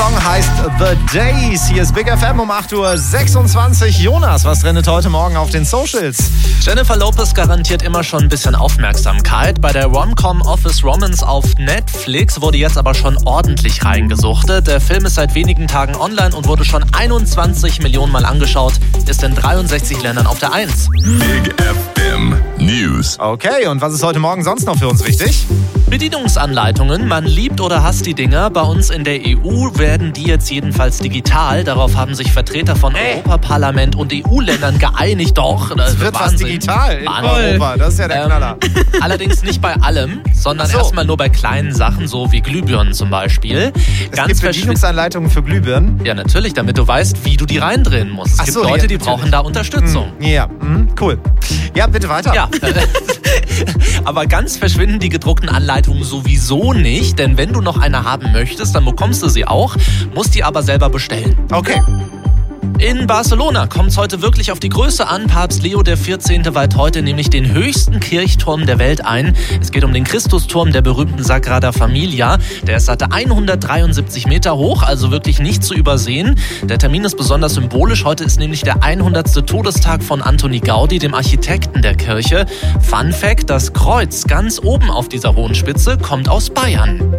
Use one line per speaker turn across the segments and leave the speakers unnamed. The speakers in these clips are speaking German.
Song heißt The Days. Hier ist Big FM um 8.26 Uhr. Jonas, was trendet heute Morgen auf den Socials?
Jennifer Lopez garantiert immer schon ein bisschen Aufmerksamkeit. Bei der Rom-Com Office Romance auf Netflix wurde jetzt aber schon ordentlich reingesuchtet. Der Film ist seit wenigen Tagen online und wurde schon 21 Millionen Mal angeschaut. Ist in 63 Ländern auf der 1.
Big FM News.
Okay, und was ist heute Morgen sonst noch für uns wichtig?
Bedienungsanleitungen, man liebt oder hasst die Dinger. Bei uns in der EU werden die jetzt jedenfalls digital. Darauf haben sich Vertreter von Europaparlament und EU-Ländern geeinigt. Doch, das
wird
Wahnsinn.
was digital in Europa, das ist ja der Knaller.
Allerdings nicht bei allem, sondern erstmal nur bei kleinen Sachen, so wie Glühbirnen zum Beispiel.
Es gibt Bedienungsanleitungen für Glühbirnen?
Ja, natürlich, damit du weißt, wie du die reindrehen musst. Es gibt Leute, die brauchen da Unterstützung.
Ja, cool. Ja, bitte weiter.
Ja. Aber ganz verschwinden die gedruckten Anleitungen sowieso nicht, denn wenn du noch eine haben möchtest, dann bekommst du sie auch, musst die aber selber bestellen.
Okay.
In Barcelona kommt es heute wirklich auf die Größe an. Papst Leo XIV. Weiht heute nämlich den höchsten Kirchturm der Welt ein. Es geht um den Christusturm der berühmten Sagrada Familia. Der ist satte 173 Meter hoch, also wirklich nicht zu übersehen. Der Termin ist besonders symbolisch. Heute ist nämlich der 100. Todestag von Antoni Gaudi, dem Architekten der Kirche. Fun Fact, das Kreuz ganz oben auf dieser hohen Spitze kommt aus Bayern.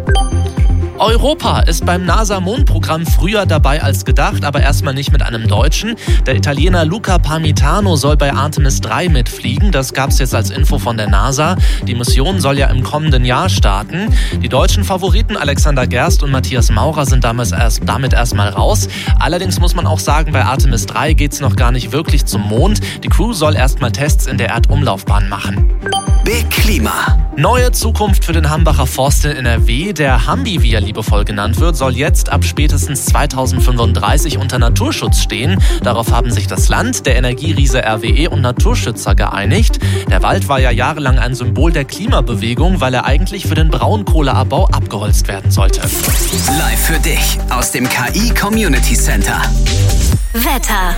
Europa ist beim NASA-Mondprogramm früher dabei als gedacht, aber erstmal nicht mit einem Deutschen. Der Italiener Luca Parmitano soll bei Artemis 3 mitfliegen. Das gab's jetzt als Info von der NASA. Die Mission soll ja im kommenden Jahr starten. Die deutschen Favoriten Alexander Gerst und Matthias Maurer sind damit erstmal raus. Allerdings muss man auch sagen, bei Artemis 3 geht's noch gar nicht wirklich zum Mond. Die Crew soll erstmal Tests in der Erdumlaufbahn machen.
Big Klima.
Neue Zukunft für den Hambacher Forst in NRW. Der Hambi, wie er liebevoll genannt wird, soll jetzt ab spätestens 2035 unter Naturschutz stehen. Darauf haben sich das Land, der Energieriese RWE und Naturschützer geeinigt. Der Wald war ja jahrelang ein Symbol der Klimabewegung, weil er eigentlich für den Braunkohleabbau abgeholzt werden sollte.
Live für dich aus dem KI Community Center.
Wetter.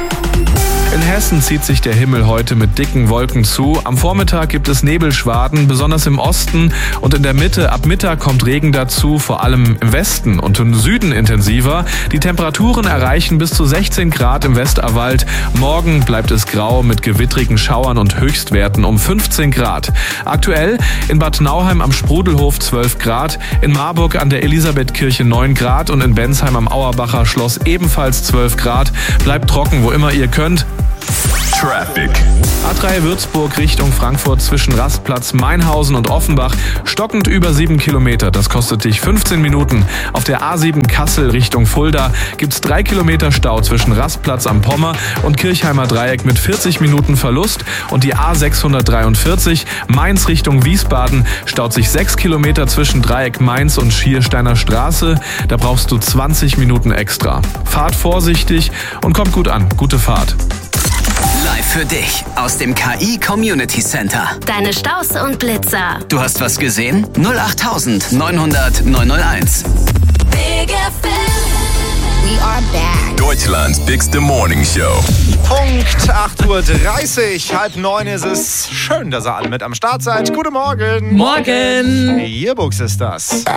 In Hessen zieht sich der Himmel heute mit dicken Wolken zu. Am Vormittag gibt es Nebelschwaden, besonders im Osten und in der Mitte. Ab Mittag kommt Regen dazu, vor allem im Westen und im Süden intensiver. Die Temperaturen erreichen bis zu 16 Grad im Westerwald. Morgen bleibt es grau mit gewittrigen Schauern und Höchstwerten um 15 Grad. Aktuell in Bad Nauheim am Sprudelhof 12 Grad, in Marburg an der Elisabethkirche 9 Grad und in Bensheim am Auerbacher Schloss ebenfalls 12 Grad. Bleibt trocken, wo immer ihr könnt.
Traffic.
A3 Würzburg Richtung Frankfurt zwischen Rastplatz Mainhausen und Offenbach stockend über 7 Kilometer. Das kostet dich 15 Minuten. Auf der A7 Kassel Richtung Fulda gibt's 3 Kilometer Stau zwischen Rastplatz am Pommer und Kirchheimer Dreieck mit 40 Minuten Verlust. Und die A643 Mainz Richtung Wiesbaden staut sich 6 Kilometer zwischen Dreieck Mainz und Schiersteiner Straße. Da brauchst du 20 Minuten extra. Fahrt vorsichtig und kommt gut an. Gute Fahrt.
Live für dich aus dem KI Community Center.
Deine Staus und Blitzer.
Du hast was gesehen? 08900 901.
Big FM. We are back.
Deutschlands bigste Morning Show.
Punkt 8.30 Uhr, 8:30 ist es. Schön, dass ihr alle mit am Start seid. Guten Morgen.
Morgen.
Yearbooks ist das.